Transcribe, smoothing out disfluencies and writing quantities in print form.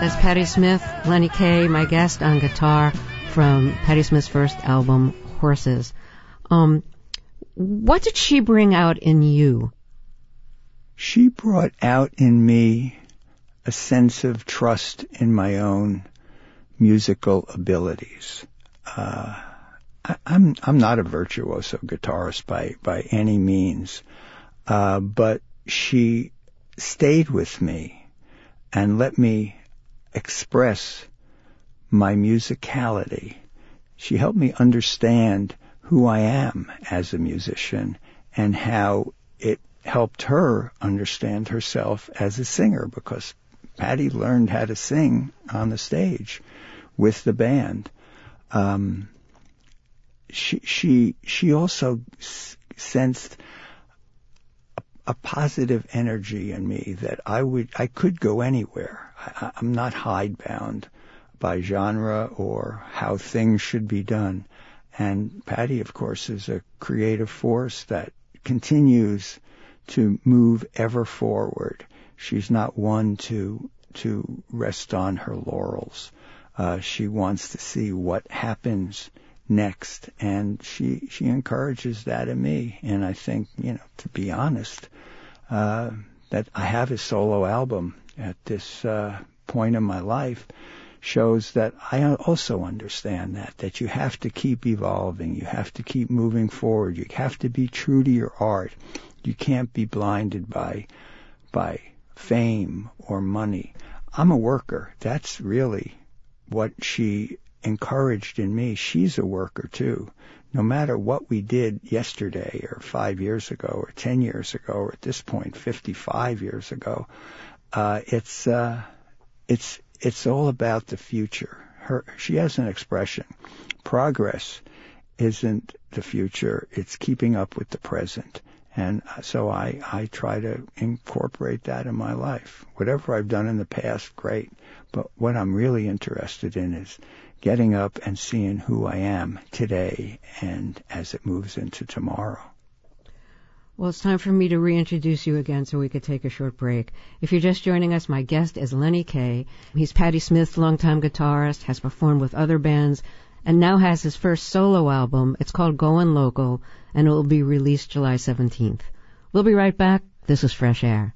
That's Patti Smith, Lenny Kaye, my guest on guitar from Patti Smith's first album, Horses. What did she bring out in you? She brought out in me a sense of trust in my own musical abilities. I'm not a virtuoso guitarist by any means, but she stayed with me and let me express my musicality. She helped me understand who I am as a musician and how it helped her understand herself as a singer, because Patti learned how to sing on the stage with the band. She also sensed a positive energy in me that I could go anywhere. I'm not hidebound by genre or how things should be done. And Patti, of course, is a creative force that continues to move ever forward. She's not one to rest on her laurels. She wants to see what happens next, and she encourages that in me. And I think, to be honest, that I have a solo album at this point in my life shows that I also understand that you have to keep evolving, you have to keep moving forward, you have to be true to your art. You can't be blinded by fame or money. I'm a worker. That's really what she encouraged in me. She's a worker too. No matter what we did yesterday or 5 years ago or 10 years ago or at this point 55 years ago, it's all about the future. She has an expression: progress isn't the future, it's keeping up with the present. And so I try to incorporate that in my life. Whatever I've done in the past, great. But what I'm really interested in is getting up and seeing who I am today and as it moves into tomorrow. Well, it's time for me to reintroduce you again so we could take a short break. If you're just joining us, my guest is Lenny Kaye. He's Patti Smith's longtime guitarist, has performed with other bands, and now has his first solo album. It's called Goin' Local, and it will be released July 17th. We'll be right back. This is Fresh Air.